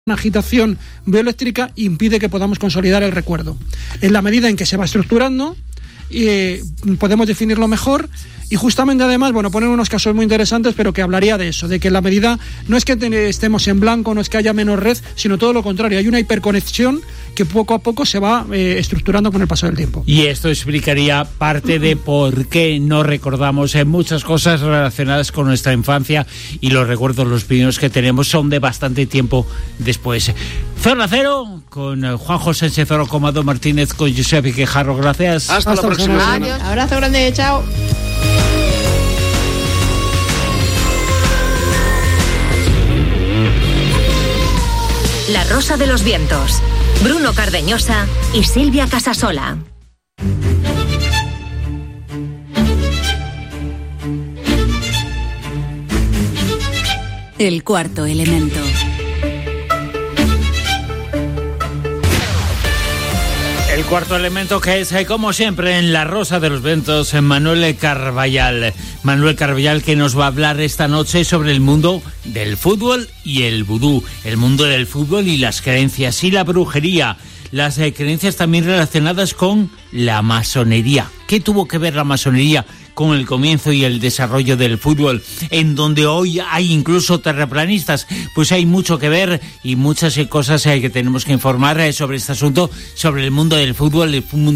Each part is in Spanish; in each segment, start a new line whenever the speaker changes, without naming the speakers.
una agitación bioeléctrica impide que podamos consolidar el recuerdo. En la medida en que se va estructurando, podemos definirlo mejor. Y justamente además, poner unos casos muy interesantes, pero que hablaría de eso, de que en la medida no es que estemos en blanco, no es que haya menos red, sino todo lo contrario, hay una hiperconexión que poco a poco se va estructurando con el paso del tiempo.
Y esto explicaría parte de por qué no recordamos muchas cosas relacionadas con nuestra infancia, y los recuerdos, los primeros que tenemos, son de bastante tiempo después. Zona Cero, con Juan José Sánchez, Comado Martínez, con Josep Quejarro, gracias.
Hasta la próxima.
Adiós. Abrazo grande, chao.
La Rosa de los Vientos, Bruno Cardeñosa y Silvia Casasola.
El cuarto elemento.
El cuarto elemento, que es, como siempre, en La Rosa de los Vientos, Manuel Carballal. Manuel Carballal, que nos va a hablar esta noche sobre el mundo del fútbol y el vudú. El mundo del fútbol y las creencias y la brujería. Las creencias también relacionadas con la masonería. ¿Qué tuvo que ver la masonería con el comienzo y el desarrollo del fútbol, en donde hoy hay incluso terraplanistas? Pues hay mucho que ver y muchas cosas que tenemos que informar sobre este asunto, sobre el mundo del fútbol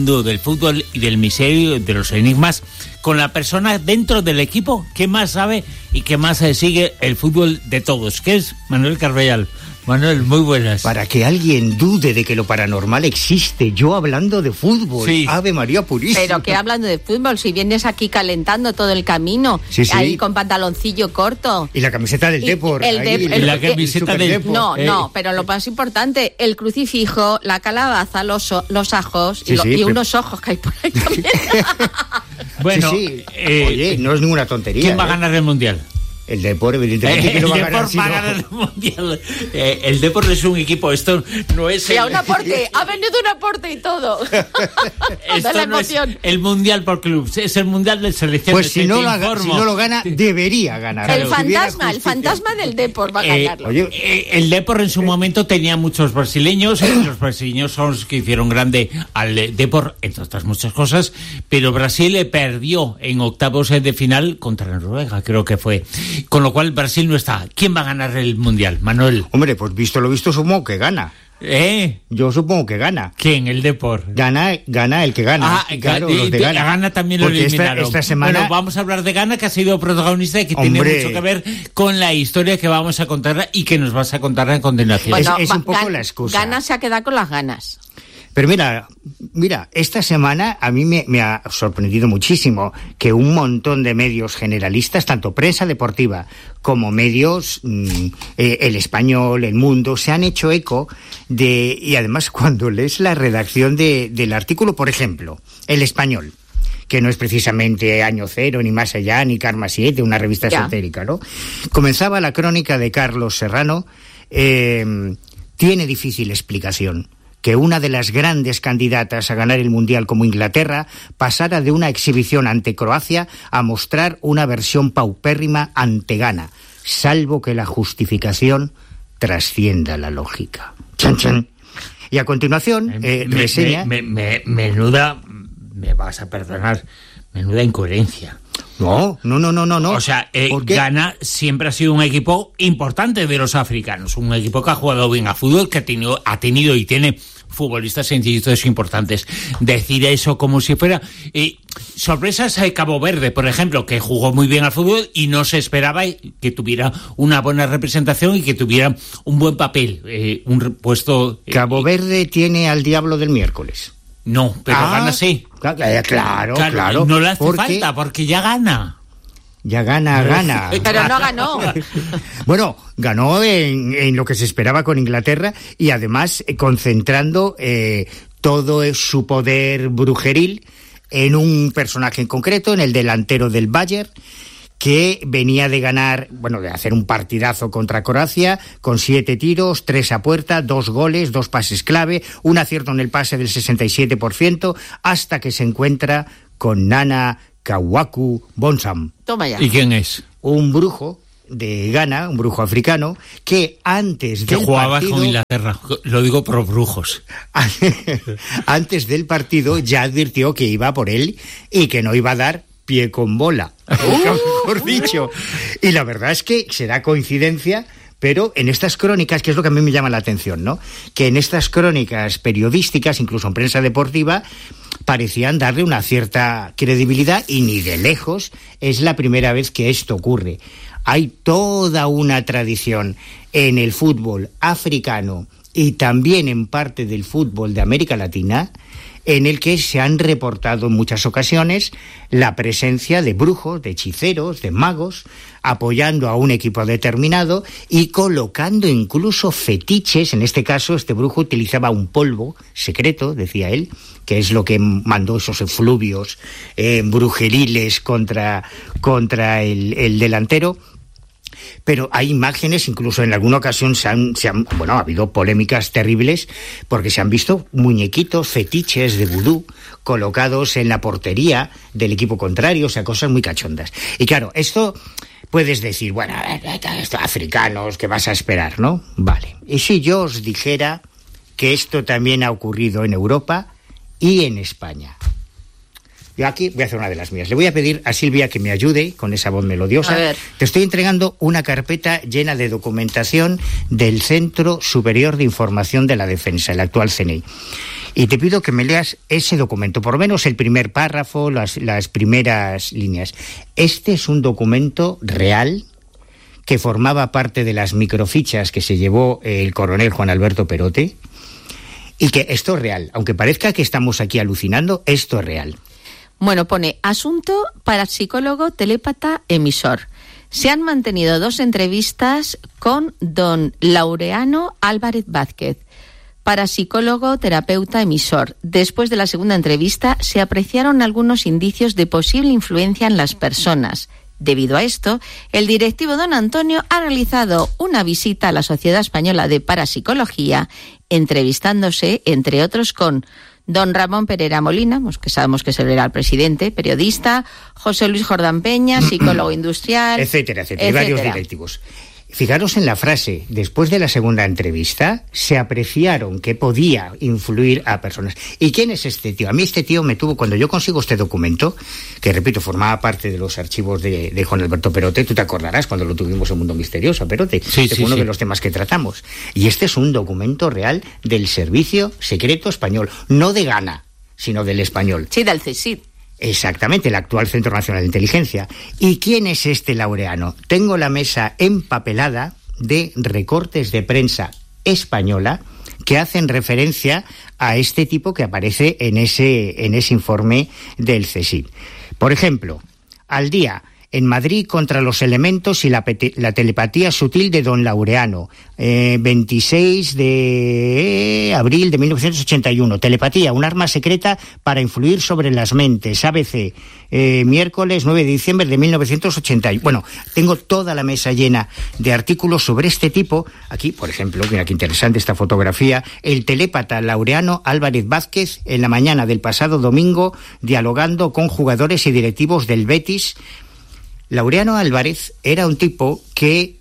y del misterio, de los enigmas, con la persona dentro del equipo que más sabe y que más sigue el fútbol de todos, que es Manuel Carballal. Manuel, muy buenas.
Para que alguien dude de que lo paranormal existe, yo hablando de fútbol, sí. Ave María Purísima.
Pero que hablando de fútbol, si vienes aquí calentando todo el camino, sí. Ahí con pantaloncillo corto.
Y la camiseta del Depor.
La camiseta del Depor.
No, pero lo más importante, el crucifijo, la calabaza, los ajos y unos ojos que hay por ahí también.
Bueno,
oye, no es ninguna tontería.
¿Quién va a ganar el Mundial?
El Depor, evidentemente, que no va a ganar.
Va a ganar el Mundial. El Depor es un equipo, esto no es...
un aporte, ha venido un aporte y todo.
Esto la emoción. No es el Mundial por clubs, es el Mundial de selecciones.
Pues si no lo gana, debería ganar.
El fantasma del Depor va a ganarlo.
El Depor en su momento tenía muchos brasileños, los brasileños son los que hicieron grande al Depor, entre otras muchas cosas, pero Brasil perdió en octavos de final contra Noruega, creo que fue. Con lo cual Brasil no está. ¿Quién va a ganar el Mundial, Manuel?
Hombre, pues visto lo visto, supongo que gana. Yo supongo que gana.
¿Quién? El Depor.
Gana el que gana.
Claro, los de Ghana. Ghana también lo eliminaron.
Esta semana...
Bueno, vamos a hablar de Ghana, que ha sido protagonista y que tiene mucho que ver con la historia que vamos a contar y que nos vas a contar a continuación.
Bueno,
es un poco la excusa.
Ghana se ha quedado con las ganas.
Pero mira, esta semana a mí me ha sorprendido muchísimo que un montón de medios generalistas, tanto prensa deportiva como medios, El Español, El Mundo, se han hecho eco de... Y además, cuando lees la redacción del artículo, por ejemplo, El Español, que no es precisamente Año Cero, ni Más Allá, ni Karma 7, una revista esotérica, ¿no? Comenzaba la crónica de Carlos Serrano, tiene difícil explicación que una de las grandes candidatas a ganar el Mundial como Inglaterra pasara de una exhibición ante Croacia a mostrar una versión paupérrima ante Ghana, salvo que la justificación trascienda la lógica. Chan, chan. Y a continuación, reseña...
Menuda, me vas a perdonar, menuda incoherencia.
No.
O sea, Ghana siempre ha sido un equipo importante de los africanos, un equipo que ha jugado bien a fútbol, que ha tenido y tiene futbolistas científicos importantes. Decir eso como si fuera... sorpresas a Cabo Verde, por ejemplo, que jugó muy bien al fútbol y no se esperaba que tuviera una buena representación y que tuviera un buen papel, un puesto...
Cabo Verde tiene al Diablo del miércoles.
No, pero Ghana sí.
Claro.
No le hace falta, porque ya gana.
Ya gana.
Pero no ganó.
Bueno, ganó en lo que se esperaba con Inglaterra y además concentrando todo su poder brujeril en un personaje en concreto, en el delantero del Bayern, que venía de ganar, de hacer un partidazo contra Croacia, con 7 tiros, 3 a puerta, 2 goles, 2 pases clave, un acierto en el pase del 67%, hasta que se encuentra con Nana Kawaku Bonsam.
Toma ya.
¿Y quién es?
Un brujo de Ghana, un brujo africano, que antes del
jugaba
partido...
con Inglaterra, lo digo por brujos.
Antes del partido ya advirtió que iba por él y que no iba a dar pie con bola, mejor dicho. Y la verdad es que será coincidencia, pero en estas crónicas, que es lo que a mí me llama la atención, ¿no? Que en estas crónicas periodísticas, incluso en prensa deportiva, parecían darle una cierta credibilidad, y ni de lejos es la primera vez que esto ocurre. Hay toda una tradición en el fútbol africano y también en parte del fútbol de América Latina, en el que se han reportado en muchas ocasiones la presencia de brujos, de hechiceros, de magos, apoyando a un equipo determinado y colocando incluso fetiches. En este caso, este brujo utilizaba un polvo secreto, decía él, que es lo que mandó esos efluvios brujeriles contra el delantero. Pero hay imágenes, incluso en alguna ocasión ha habido polémicas terribles porque se han visto muñequitos, fetiches de vudú colocados en la portería del equipo contrario, o sea, cosas muy cachondas. Y claro, esto puedes decir, bueno, estos africanos, ¿qué vas a esperar, no? Vale. ¿Y si yo os dijera que esto también ha ocurrido en Europa y en España? Yo aquí voy a hacer una de las mías. Le voy a pedir a Silvia que me ayude con esa voz melodiosa.
A ver.
Te estoy entregando una carpeta llena de documentación del Centro Superior de Información de la Defensa, el actual CNI. Y te pido que me leas ese documento, por lo menos el primer párrafo, las primeras líneas. Este es un documento real que formaba parte de las microfichas que se llevó el coronel Juan Alberto Perote, y que esto es real. Aunque parezca que estamos aquí alucinando, esto es real.
Bueno, pone asunto parapsicólogo, telépata, emisor. Se han mantenido 2 entrevistas con don Laureano Álvarez Vázquez, parapsicólogo, terapeuta, emisor. Después de la segunda entrevista se apreciaron algunos indicios de posible influencia en las personas. Debido a esto, el directivo don Antonio ha realizado una visita a la Sociedad Española de Parapsicología, entrevistándose, entre otros, con don Ramón Pereira Molina, que sabemos que será el presidente, periodista, José Luis Jordán Peña, psicólogo industrial,
etcétera, y varios directivos. Fijaros en la frase, después de la segunda entrevista, se apreciaron que podía influir a personas. ¿Y quién es este tío? A mí este tío me tuvo, cuando yo consigo este documento, que repito, formaba parte de los archivos de Juan Alberto Perote, tú te acordarás cuando lo tuvimos en Mundo Misterioso, a Perote, fue uno de los temas que tratamos. Y este es un documento real del Servicio Secreto Español, no de Ghana, sino del español.
Sí, del CSIC.
Exactamente, el actual Centro Nacional de Inteligencia. ¿Y quién es este Laureano? Tengo la mesa empapelada de recortes de prensa española que hacen referencia a este tipo que aparece en ese informe del CSIC. Por ejemplo, Al Día, en Madrid contra los elementos y la telepatía sutil de don Laureano, 26 de abril de 1981. Telepatía, un arma secreta para influir sobre las mentes. ABC, miércoles 9 de diciembre de 1981. Bueno, tengo toda la mesa llena de artículos sobre este tipo. Aquí, por ejemplo, mira qué interesante esta fotografía. El telépata Laureano Álvarez Vázquez en la mañana del pasado domingo dialogando con jugadores y directivos del Betis. Laureano Álvarez era un tipo que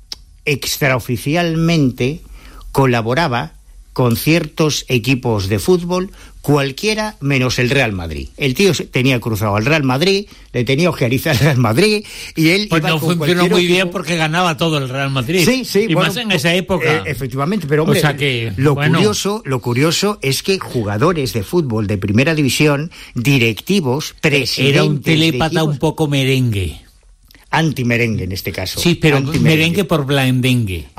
extraoficialmente colaboraba con ciertos equipos de fútbol, cualquiera menos el Real Madrid. El tío tenía cruzado al Real Madrid, le tenía ojerizar al Real Madrid, y él
pues
iba
no
con
funcionó muy bien porque ganaba todo el Real Madrid.
Sí,
y
bueno,
más en esa época.
Efectivamente, pero hombre,
o sea que,
lo curioso es que jugadores de fútbol de primera división, directivos, presidentes...
Era un telépata un poco merengue.
Anti-merengue en este caso.
Sí, pero merengue por blandengue.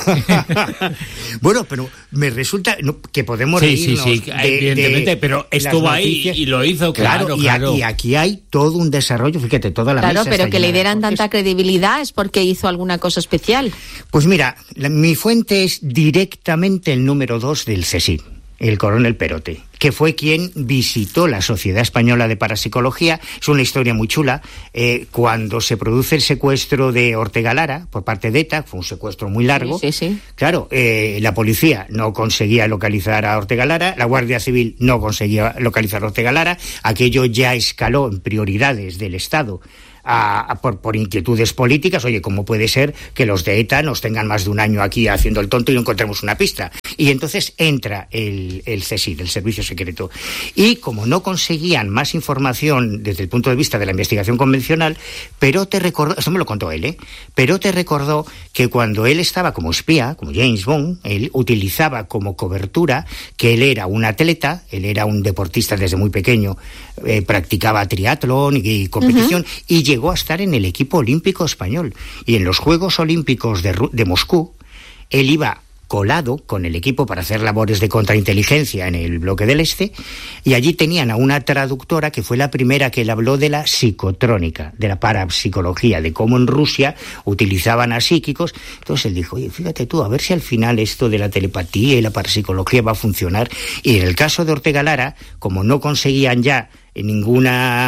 Bueno, pero me resulta que podemos reírnos.
Sí, evidentemente, pero estuvo ahí y lo hizo, claro.
Y aquí hay todo un desarrollo, fíjate, toda la mesa.
Claro, pero que le dieran tanta credibilidad es porque hizo alguna cosa especial.
Pues mira, mi fuente es directamente el número 2 del CSIC, el coronel Perote, que fue quien visitó la Sociedad Española de Parapsicología. Es una historia muy chula. Cuando se produce el secuestro de Ortega Lara por parte de ETA, fue un secuestro muy largo.
Sí.
Claro, la policía no conseguía localizar a Ortega Lara, la Guardia Civil no conseguía localizar a Ortega Lara. Aquello ya escaló en prioridades del Estado por inquietudes políticas. Oye, ¿cómo puede ser que los de ETA nos tengan más de un año aquí haciendo el tonto y no encontremos una pista? Y entonces entra el CSIC, el Servicio Secreto. Y como no conseguían más información desde el punto de vista de la investigación convencional, Perote recordó, esto me lo contó él, Perote recordó que cuando él estaba como espía, como James Bond, él utilizaba como cobertura que él era un atleta, él era un deportista desde muy pequeño, practicaba triatlón y competición, y llegó a estar en el equipo olímpico español. Y en los Juegos Olímpicos de Moscú, él iba colado con el equipo para hacer labores de contrainteligencia en el bloque del Este, y allí tenían a una traductora que fue la primera que le habló de la psicotrónica, de la parapsicología, de cómo en Rusia utilizaban a psíquicos. Entonces él dijo, oye, fíjate tú, a ver si al final esto de la telepatía y la parapsicología va a funcionar. Y en el caso de Ortega Lara, como no conseguían ya ningún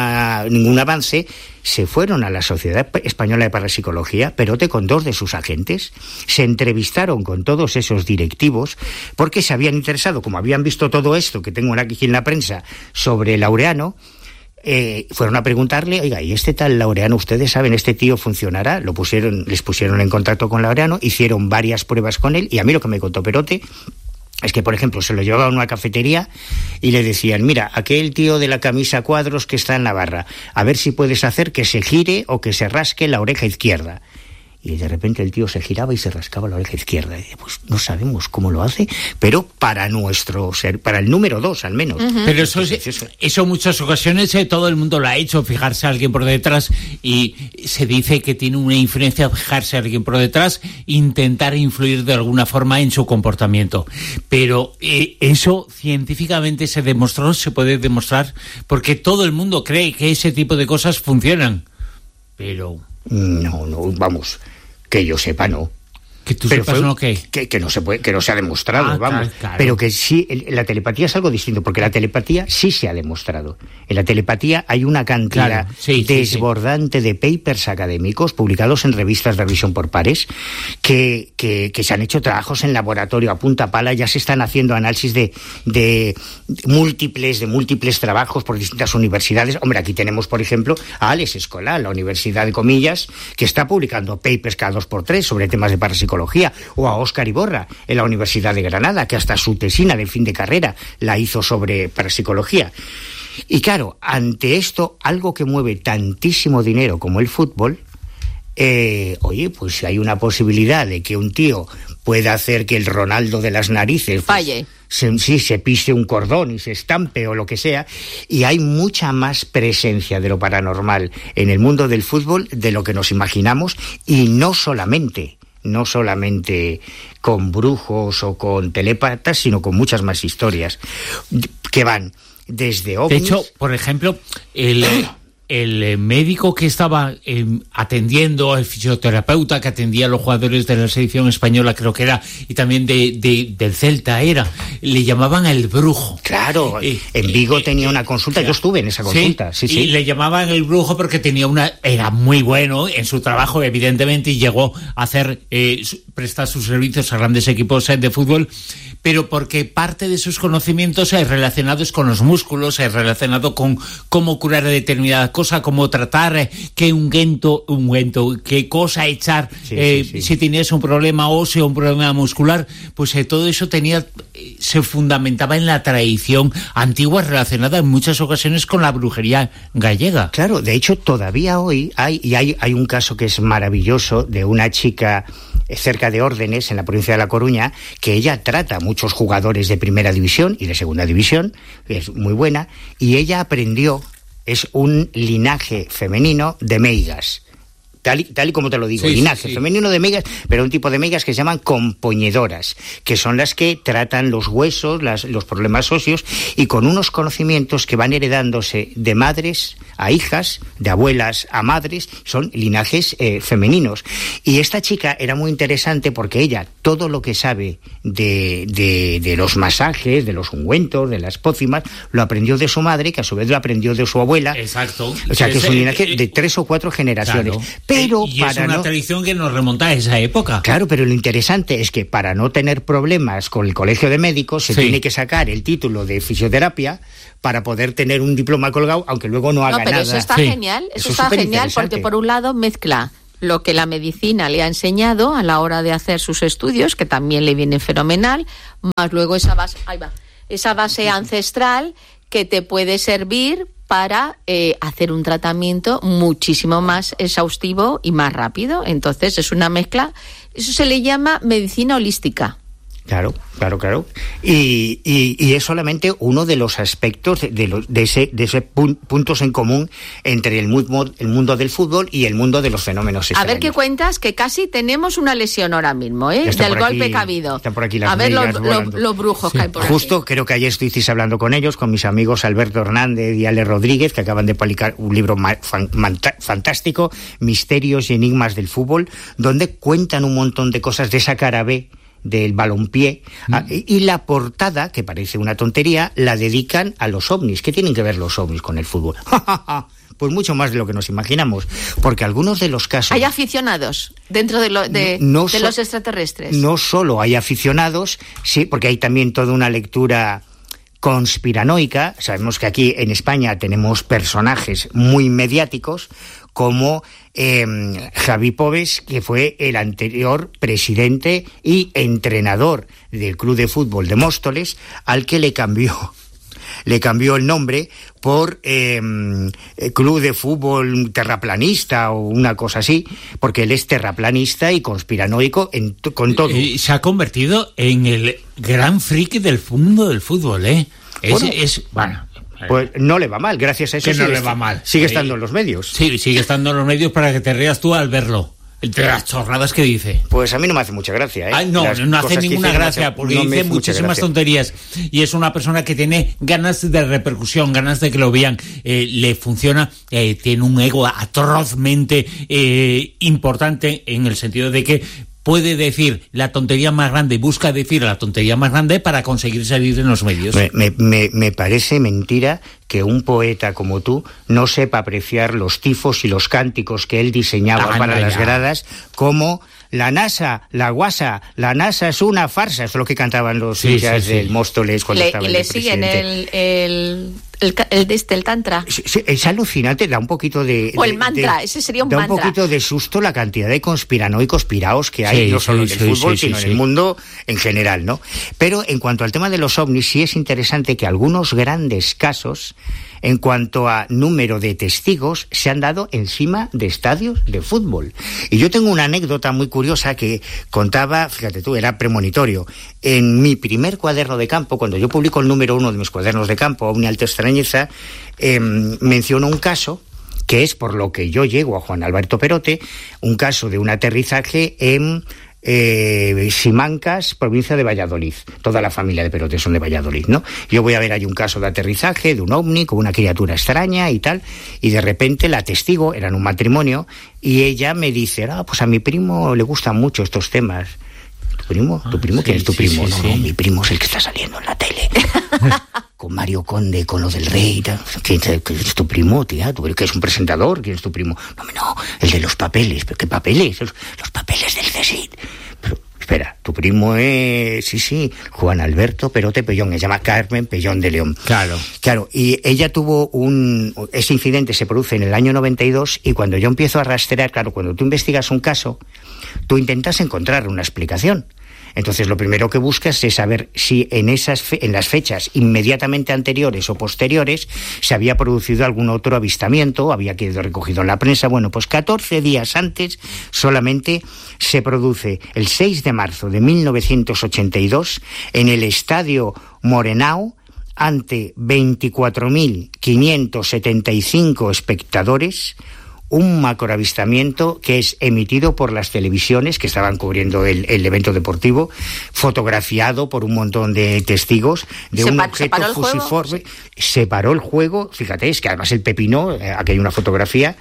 avance, se fueron a la Sociedad Española de Parapsicología, Perote con 2 de sus agentes, se entrevistaron con todos esos directivos, porque se habían interesado, como habían visto todo esto que tengo aquí en la prensa sobre Laureano, fueron a preguntarle, oiga, ¿y este tal Laureano, ustedes saben, este tío funcionará? Les pusieron en contacto con Laureano, hicieron varias pruebas con él, y a mí lo que me contó Perote es que, por ejemplo, se lo llevaban a una cafetería y le decían, mira, aquel tío de la camisa a cuadros que está en la barra, a ver si puedes hacer que se gire o que se rasque la oreja izquierda. Y de repente el tío se giraba y se rascaba la oreja izquierda. Y pues no sabemos cómo lo hace, pero para para el número 2 al menos.
Pero eso en muchas ocasiones todo el mundo lo ha hecho, fijarse a alguien por detrás, y se dice que tiene una influencia fijarse a alguien por detrás, intentar influir de alguna forma en su comportamiento. Pero eso científicamente se puede demostrar, porque todo el mundo cree que ese tipo de cosas funcionan. Pero
no, vamos, que yo sepa, no.
Que tú sepas, ¿no? Que
no se puede, que no se ha demostrado, vamos.
Claro.
Pero que sí, la telepatía es algo distinto, porque la telepatía sí se ha demostrado. En la telepatía hay una cantidad desbordante de papers académicos publicados en revistas de revisión por pares, que se han hecho trabajos en laboratorio a punta pala, ya se están haciendo análisis de múltiples trabajos por distintas universidades. Hombre, aquí tenemos, por ejemplo, a Alex Escolar, la Universidad de Comillas, que está publicando papers cada 2x3 sobre temas de parapsicología, o a Óscar Iborra en la Universidad de Granada, que hasta su tesina de fin de carrera la hizo sobre parapsicología. Y claro, ante esto, algo que mueve tantísimo dinero como el fútbol, oye, pues si hay una posibilidad de que un tío pueda hacer que el Ronaldo de las narices
falle,
se pise un cordón y se estampe o lo que sea, y hay mucha más presencia de lo paranormal en el mundo del fútbol de lo que nos imaginamos, y no solamente con brujos o con telépatas, sino con muchas más historias que van desde ovnis.
De hecho, por ejemplo, el médico que estaba atendiendo, el fisioterapeuta que atendía a los jugadores de la selección española, creo que era, y también del Celta le llamaban el brujo.
Claro, en Vigo tenía una consulta, yo estuve en esa consulta. Sí.
Y le llamaban el brujo porque era muy bueno en su trabajo, evidentemente, y llegó a prestar sus servicios a grandes equipos de fútbol, pero porque parte de sus conocimientos relacionados con los músculos, relacionado con cómo curar determinada cosa, cómo tratar, qué ungüento, qué cosa echar, si tenías un problema óseo, un problema muscular, pues todo eso se fundamentaba en la tradición antigua relacionada en muchas ocasiones con la brujería gallega.
Claro, de hecho todavía hoy hay un caso que es maravilloso de una chica cerca de Órdenes, en la provincia de La Coruña, que ella trata a muchos jugadores de primera división y de segunda división, es muy buena, y ella aprendió, es un linaje femenino de meigas. Tal y como te lo digo, linaje femenino de meigas, pero un tipo de meigas que se llaman compoñedoras, que son las que tratan los huesos, los problemas óseos, y con unos conocimientos que van heredándose de madres a hijas, de abuelas a madres, son linajes femeninos. Y esta chica era muy interesante porque ella, todo lo que sabe de los masajes, de los ungüentos, de las pócimas, lo aprendió de su madre, que a su vez lo aprendió de su abuela.
Exacto.
O sea, que es un linaje de 3 o 4 generaciones.
Claro.
Pero
y es una tradición que nos remonta a esa época.
Claro, pero lo interesante es que para no tener problemas con el colegio de médicos se tiene que sacar el título de fisioterapia para poder tener un diploma colgado, aunque luego no haga nada.
Pero eso está genial, eso está genial porque por un lado mezcla lo que la medicina le ha enseñado a la hora de hacer sus estudios, que también le viene fenomenal, más luego esa base ancestral que te puede servir para hacer un tratamiento muchísimo más exhaustivo y más rápido. Entonces es una mezcla, eso se le llama medicina holística.
Claro. Y es solamente uno de los aspectos de ese puntos en común entre el mundo del fútbol y el mundo de los fenómenos extraños.
A ver qué cuentas, que casi tenemos una lesión ahora mismo, del golpe que ha habido.
Están por aquí las
a ver los brujos que hay por aquí.
Justo, creo que ayer estuvisteis hablando con ellos, con mis amigos Alberto Hernández y Ale Rodríguez, que acaban de publicar un libro fantástico, Misterios y Enigmas del Fútbol, donde cuentan un montón de cosas de esa cara B del balompié, y la portada, que parece una tontería, la dedican a los ovnis. ¿Qué tienen que ver los ovnis con el fútbol? Pues mucho más de lo que nos imaginamos, porque algunos de los casos...
¿Hay aficionados dentro de los extraterrestres?
No solo hay aficionados, sí, porque hay también toda una lectura conspiranoica. Sabemos que aquí en España tenemos personajes muy mediáticos, como Javi Pobes, que fue el anterior presidente y entrenador del Club de Fútbol de Móstoles, al que le cambió el nombre por Club de Fútbol Terraplanista o una cosa así, porque él es terraplanista y conspiranoico con todo.
Se ha convertido en el gran friki del mundo del fútbol, ¿eh? Pues
no le va mal, gracias a eso.
Que no le va mal.
Sigue estando en los medios.
Sí, sigue estando en los medios para que te rías tú al verlo. Entre las chorradas que dice.
Pues a mí no me hace mucha gracia, ¿eh?
Ay, no hace ninguna gracia, porque dice muchísimas tonterías. Y es una persona que tiene ganas de repercusión, ganas de que lo vean. Le funciona, tiene un ego atrozmente importante, en el sentido de que puede decir la tontería más grande, busca decir la tontería más grande para conseguir salir en los medios.
Me parece mentira que un poeta como tú no sepa apreciar los tifos y los cánticos que él diseñaba para las gradas, como la NASA, la guasa, la NASA es una farsa. Eso es lo que cantaban los hinchas del Móstoles cuando estaba el presidente.
El tantra.
Sí, es alucinante, da un poquito de...
O el mantra, ese sería un mantra.
Da un poquito de susto la cantidad de conspiranoicos piraos que hay, no solo en el fútbol, sino en el mundo en general, ¿no? Pero en cuanto al tema de los ovnis, sí es interesante que algunos grandes casos, en cuanto a número de testigos, se han dado encima de estadios de fútbol. Y yo tengo una anécdota muy curiosa que contaba, fíjate tú, era premonitorio. En mi primer cuaderno de campo, cuando yo publico el número 1 de mis cuadernos de campo, Ovni Alta Extrañeza, menciono un caso que es por lo que yo llego a Juan Alberto Perote, un caso de un aterrizaje en Simancas, provincia de Valladolid. Toda la familia de Perote son de Valladolid, ¿no? Yo voy a ver ahí un caso de aterrizaje de un ovni con una criatura extraña y tal, y de repente la testigo, eran un matrimonio, y ella me dice, pues a mi primo le gustan mucho estos temas. ¿Tu primo? ¿Quién es tu primo? No, mi primo es el que está saliendo en la tele. Con Mario Conde, con lo del rey. ¿Quién es tu primo, tía? ¿Tú que es un presentador? ¿Quién es tu primo? No, el de los papeles. ¿Pero qué papeles? Los papeles del CSIC. Pero, espera, tu primo es... Sí, Juan Alberto Perote Pellón. Se llama Carmen Pellón de León. Claro, y ella tuvo ese incidente se produce en el año 92, y cuando yo empiezo a rastrear, claro, cuando tú investigas un caso, tú intentas encontrar una explicación. Entonces lo primero que buscas es saber si en las fechas inmediatamente anteriores o posteriores se había producido algún otro avistamiento, había quedado recogido en la prensa. Bueno, pues 14 días antes solamente se produce el 6 de marzo de 1982 en el Estadio Morenao, ante 24.575 espectadores, un macroavistamiento que es emitido por las televisiones que estaban cubriendo el evento deportivo, fotografiado por un montón de testigos de un objeto fusiforme. Se paró el juego, fíjate, es que además el pepino, aquí hay una fotografía,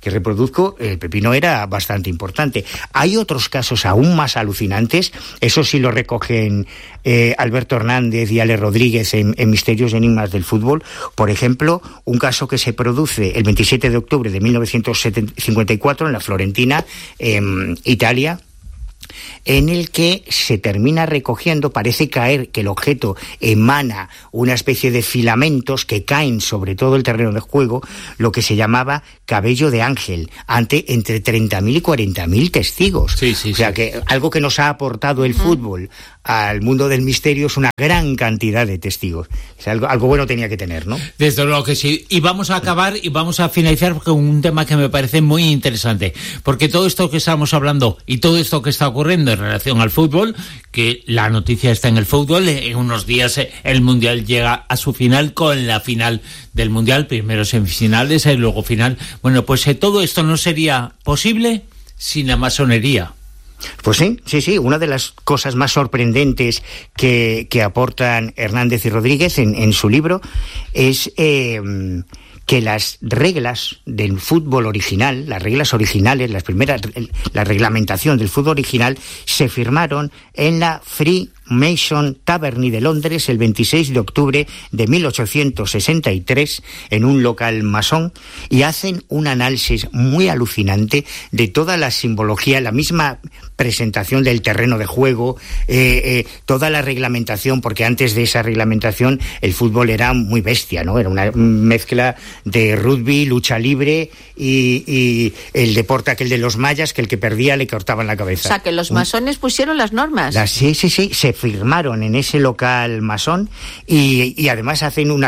que reproduzco, el pepino era bastante importante. Hay otros casos aún más alucinantes, eso sí lo recogen Alberto Hernández y Ale Rodríguez en Misterios y Enigmas del Fútbol. Por ejemplo, un caso que se produce el 27 de octubre de 1954 en la Florentina, Italia, en el que se termina recogiendo, parece caer que el objeto emana una especie de filamentos que caen sobre todo el terreno de juego, lo que se llamaba cabello de ángel, ante entre 30.000 y 40.000 testigos.
Sí, sí,
o sea, que algo que nos ha aportado el fútbol al mundo del misterio es una gran cantidad de testigos. O sea, algo bueno tenía que tener, ¿no?
Desde luego que sí. Y vamos a acabar y vamos a finalizar con un tema que me parece muy interesante, porque todo esto que estamos hablando y todo esto que está ocurriendo en relación al fútbol, que la noticia está en el fútbol, en unos días el Mundial llega a su final con la final del Mundial, primero semifinales y luego final. Bueno, pues todo esto no sería posible sin la masonería.
Pues sí, una de las cosas más sorprendentes que aportan Hernández y Rodríguez en su libro es que las reglas del fútbol original, las reglas originales, la reglamentación del fútbol original se firmaron en la Freemason Taverny de Londres el 26 de octubre de 1863 en un local masón, y hacen un análisis muy alucinante de toda la simbología, la misma presentación del terreno de juego, toda la reglamentación, porque antes de esa reglamentación el fútbol era muy bestia, ¿no? Era una mezcla de rugby, lucha libre y el deporte aquel de los mayas, que el que perdía le cortaban la cabeza.
O sea, que los masones pusieron las normas.
Sí, se firmaron en ese local masón y además hacen una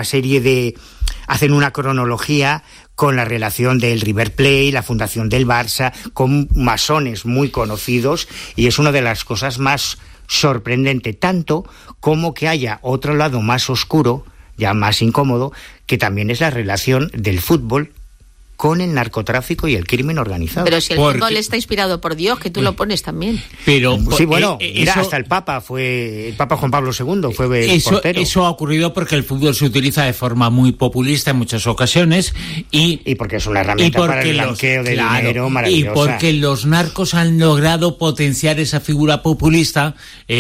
cronología con la relación del River Plate, la fundación del Barça, con masones muy conocidos, y es una de las cosas más sorprendentes, tanto como que haya otro lado más oscuro, ya más incómodo, que también es la relación del fútbol con el narcotráfico y el crimen organizado.
Pero si el fútbol está inspirado por Dios, que tú lo pones también.
Pero
sí, bueno, mira, hasta el Papa Juan Pablo II fue el portero.
Eso ha ocurrido porque el fútbol se utiliza de forma muy populista en muchas ocasiones y
porque es una herramienta para el blanqueo de dinero maravillosa.
Y porque los narcos han logrado potenciar esa figura populista,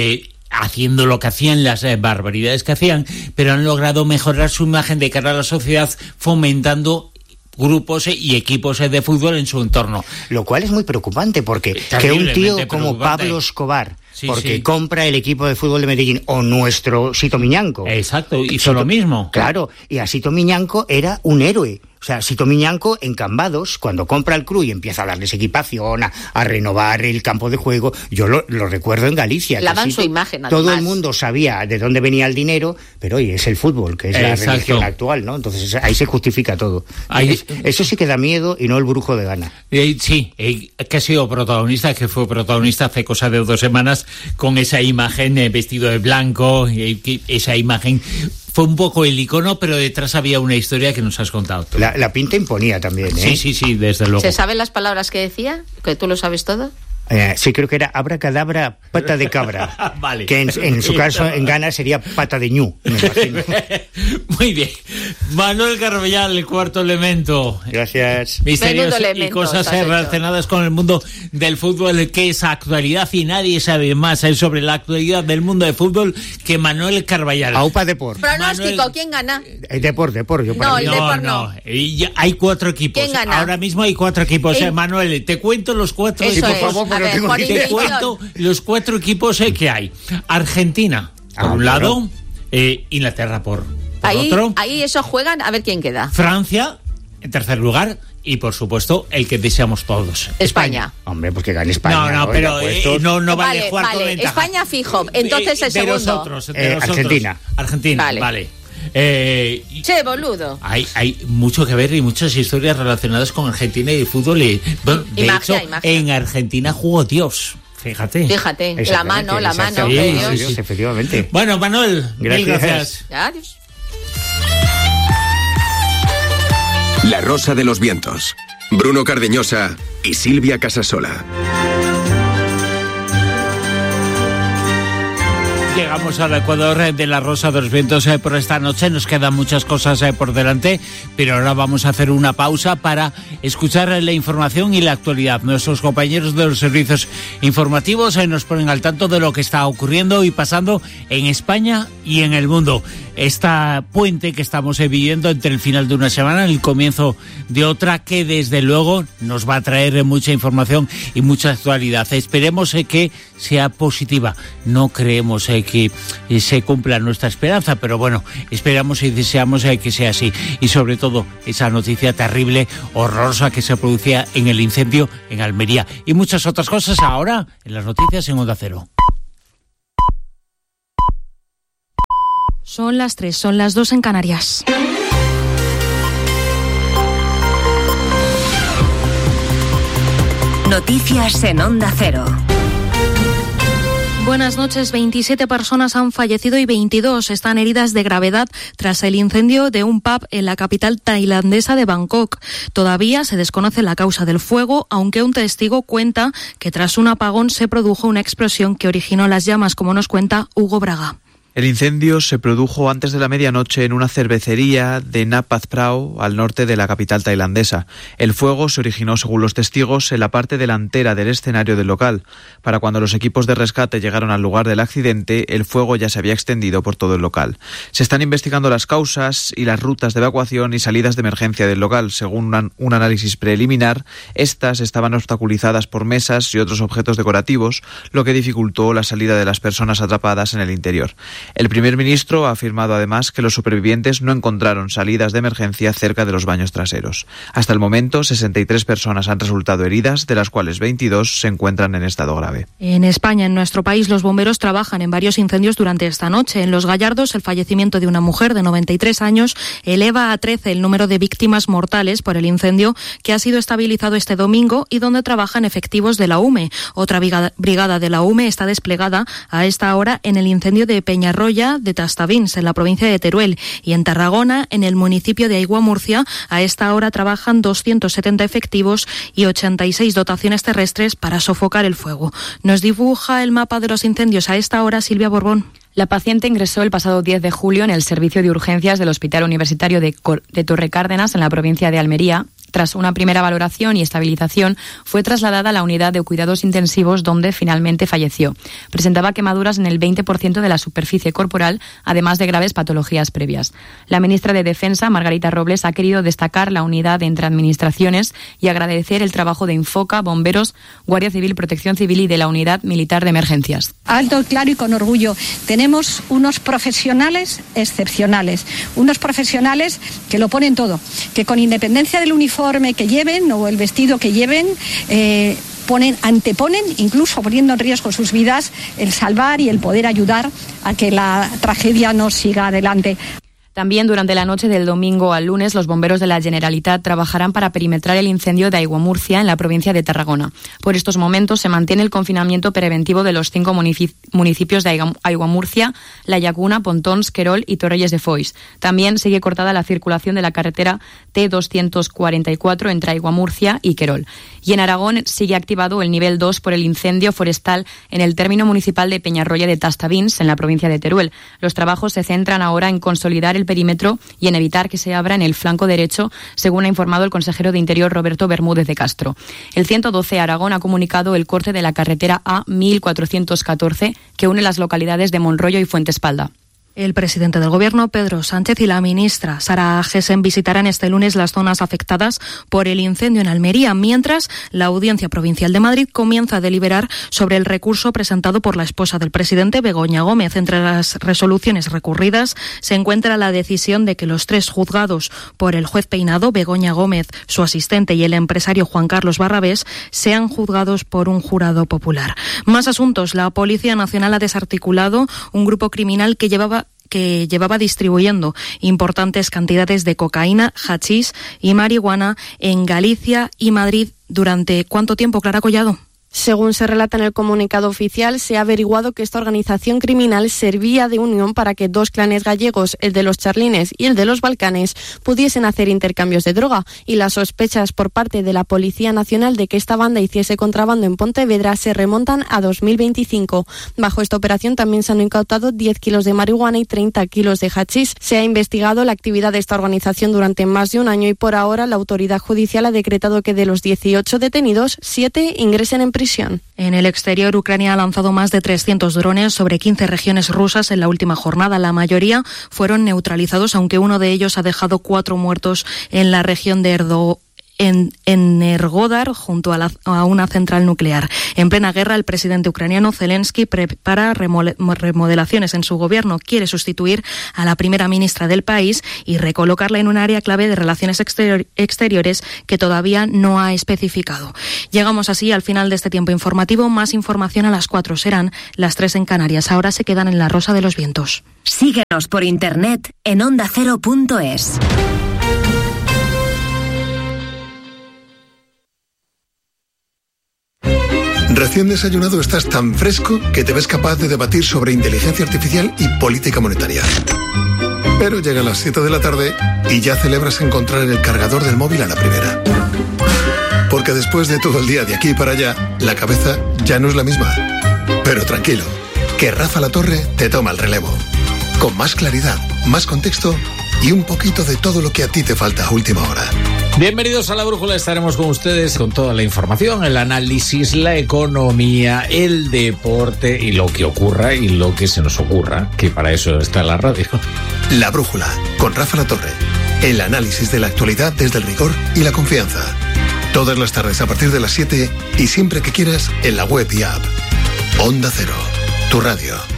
haciendo lo que hacían, las barbaridades que hacían, pero han logrado mejorar su imagen de cara a la sociedad, fomentando grupos y equipos de fútbol en su entorno.
Lo cual es muy preocupante, porque que un tío como Pablo Escobar, compra el equipo de fútbol de Medellín, o nuestro Sito Miñanco.
Exacto, hizo lo mismo.
Claro, y a Sito Miñanco era un héroe. O sea, Sito Miñanco en Cambados, cuando compra el club y empieza a darles equipación, a renovar el campo de juego, yo lo recuerdo en Galicia.
Lavan su imagen, además.
Todo el mundo sabía de dónde venía el dinero, pero oye, es el fútbol, que es la religión actual, ¿no? Entonces ahí se justifica todo. Eso sí que da miedo, y no el brujo de Ghana.
Sí, que ha sido protagonista, que fue protagonista hace cosa de 2 semanas, con esa imagen vestido de blanco, esa imagen fue un poco el icono, pero detrás había una historia que nos has contado tú.
La pinta imponía también, ¿eh?
Sí, desde luego.
¿Se saben las palabras que decía? ¿Que tú lo sabes todo?
Sí, creo que era abracadabra, pata de cabra.
Vale.
Que en su caso, en Ghana, sería pata de ñu, me imagino.
Muy bien. Manuel Carballal, El Cuarto Elemento.
Gracias.
Misterios y cosas relacionadas con el mundo del fútbol, que es actualidad, y nadie sabe más sobre la actualidad del mundo del fútbol que Manuel Carballal.
Aupa Depor.
Pronóstico, ¿quién gana?
Depor. Yo para mí.
No. Hay 4 equipos.
¿Quién gana?
Ahora mismo hay 4 equipos. Manuel, te cuento los 4
equipos.
Por favor,
te cuento los 4 equipos que hay. Argentina, por un lado, Inglaterra por otro.
Ahí esos juegan, a ver quién queda.
Francia, en tercer lugar, y por supuesto, el que deseamos todos.
España.
Hombre, pues que gane España.
No, pero no vale jugar con ventaja.
España fijo, entonces el segundo.
Argentina.
Argentina, vale.
Che, boludo.
Hay mucho que ver y muchas historias relacionadas con Argentina y el fútbol. De hecho, en Argentina jugó Dios. Fíjate,
la mano
sí,
de Dios.
Sí, efectivamente.
Bueno, Manuel,
gracias.
Adiós.
La Rosa de los Vientos. Bruno Cardeñosa y Silvia Casasola.
Llegamos al Ecuador de la Rosa de los Vientos por esta noche. Nos quedan muchas cosas por delante, pero ahora vamos a hacer una pausa para escuchar la información y la actualidad. Nuestros compañeros de los servicios informativos nos ponen al tanto de lo que está ocurriendo y pasando en España y en el mundo. Esta puente que estamos viviendo entre el final de una semana y el comienzo de otra, que desde luego nos va a traer mucha información y mucha actualidad. Esperemos que sea positiva. No creemos que se cumpla nuestra esperanza, pero bueno, esperamos y deseamos que sea así. Y sobre todo esa noticia terrible, horrorosa, que se producía en el incendio en Almería. Y muchas otras cosas ahora en las noticias en Onda Cero.
Son las 3, son las 2 en Canarias.
Noticias en Onda Cero.
Buenas noches. 27 personas han fallecido y 22 están heridas de gravedad tras el incendio de un pub en la capital tailandesa de Bangkok. Todavía se desconoce la causa del fuego, aunque un testigo cuenta que tras un apagón se produjo una explosión que originó las llamas, como nos cuenta Hugo Braga.
El incendio se produjo antes de la medianoche en una cervecería de Nat Phra Prao, al norte de la capital tailandesa. El fuego se originó, según los testigos, en la parte delantera del escenario del local. Para cuando los equipos de rescate llegaron al lugar del accidente, el fuego ya se había extendido por todo el local. Se están investigando las causas y las rutas de evacuación y salidas de emergencia del local. Según un análisis preliminar, estas estaban obstaculizadas por mesas y otros objetos decorativos, lo que dificultó la salida de las personas atrapadas en el interior. El primer ministro ha afirmado además que los supervivientes no encontraron salidas de emergencia cerca de los baños traseros. Hasta el momento, 63 personas han resultado heridas, de las cuales 22 se encuentran en estado grave.
En España, en nuestro país, los bomberos trabajan en varios incendios durante esta noche. En Los Gallardos, el fallecimiento de una mujer de 93 años eleva a 13 el número de víctimas mortales por el incendio, que ha sido estabilizado este domingo y donde trabajan efectivos de la UME. Otra brigada de la UME está desplegada a esta hora en el incendio de Peñarroya de Tastavins, en la provincia de Teruel, y en Tarragona, en el municipio de Aiguamurcia, a esta hora trabajan 270 efectivos y 86 dotaciones terrestres para sofocar el fuego. Nos dibuja el mapa de los incendios a esta hora Silvia Borbón.
La paciente ingresó el pasado 10 de julio en el servicio de urgencias del Hospital Universitario de Torrecárdenas, en la provincia de Almería. Tras una primera valoración y estabilización, fue trasladada a la unidad de cuidados intensivos, donde finalmente falleció. Presentaba quemaduras en el 20% de la superficie corporal, además de graves patologías previas. La ministra de Defensa, Margarita Robles, ha querido destacar la unidad entre administraciones y agradecer el trabajo de Infoca, Bomberos, Guardia Civil, Protección Civil y de la Unidad Militar de Emergencias.
Alto, claro y con orgullo. Tenemos unos profesionales excepcionales, unos profesionales que lo ponen todo, que con independencia del uniforme que lleven o el vestido que lleven, anteponen, incluso poniendo en riesgo sus vidas, el salvar y el poder ayudar a que la tragedia no siga adelante.
También durante la noche del domingo al lunes, los bomberos de la Generalitat trabajarán para perimetrar el incendio de Aiguamurcia, en la provincia de Tarragona. Por estos momentos se mantiene el confinamiento preventivo de los 5 municipios de Aiguamurcia, La Llacuna, Pontons, Querol y Torrelles de Foix. También sigue cortada la circulación de la carretera T244 entre Aiguamurcia y Querol. Y en Aragón sigue activado el nivel 2 por el incendio forestal en el término municipal de Peñarroya de Tastavins, en la provincia de Teruel. Los trabajos se centran ahora en consolidar el perímetro y en evitar que se abra en el flanco derecho, según ha informado el consejero de Interior Roberto Bermúdez de Castro. El 112 Aragón ha comunicado el corte de la carretera A1414 que une las localidades de Monroyo y Fuentespalda.
El presidente del Gobierno, Pedro Sánchez, y la ministra Sara Agesen visitarán este lunes las zonas afectadas por el incendio en Almería, mientras la Audiencia Provincial de Madrid comienza a deliberar sobre el recurso presentado por la esposa del presidente, Begoña Gómez. Entre las resoluciones recurridas se encuentra la decisión de que los 3 juzgados por el juez Peinado, Begoña Gómez, su asistente y el empresario Juan Carlos Barrabés sean juzgados por un jurado popular. Más asuntos. La Policía Nacional ha desarticulado un grupo criminal que llevaba distribuyendo importantes cantidades de cocaína, hachís y marihuana en Galicia y Madrid. ¿Durante cuánto tiempo, Clara Collado?
Según se relata en el comunicado oficial, se ha averiguado que esta organización criminal servía de unión para que dos clanes gallegos, el de los Charlines y el de los Balcanes, pudiesen hacer intercambios de droga, y las sospechas por parte de la Policía Nacional de que esta banda hiciese contrabando en Pontevedra se remontan a 2025. Bajo esta operación también se han incautado 10 kilos de marihuana y 30 kilos de hachís. Se ha investigado la actividad de esta organización durante más de un año y por ahora la autoridad judicial ha decretado que de los 18 detenidos, 7 ingresen en prisión.
En el exterior, Ucrania ha lanzado más de 300 drones sobre 15 regiones rusas en la última jornada. La mayoría fueron neutralizados, aunque uno de ellos ha dejado 4 muertos en la región de en Nergodar, junto a una central nuclear. En plena guerra, el presidente ucraniano Zelensky prepara remodelaciones en su gobierno. Quiere sustituir a la primera ministra del país y recolocarla en un área clave de relaciones exteriores que todavía no ha especificado. Llegamos así al final de este tiempo informativo. Más información a las 4. Serán las 3 en Canarias. Ahora se quedan en La Rosa de los Vientos.
Síguenos por internet en ondacero.es.
Recién desayunado estás tan fresco que te ves capaz de debatir sobre inteligencia artificial y política monetaria. Pero llegan las 7 de la tarde y ya celebras encontrar el cargador del móvil a la primera. Porque después de todo el día de aquí para allá, la cabeza ya no es la misma. Pero tranquilo, que Rafa La Torre te toma el relevo. Con más claridad, más contexto y un poquito de todo lo que a ti te falta a última hora.
Bienvenidos a La Brújula, estaremos con ustedes con toda la información, el análisis, la economía, el deporte y lo que ocurra y lo que se nos ocurra, que para eso está la radio.
La Brújula, con Rafa La Torre. El análisis de la actualidad desde el rigor y la confianza. Todas las tardes a partir de las 7 y siempre que quieras en la web y app. Onda Cero, tu radio.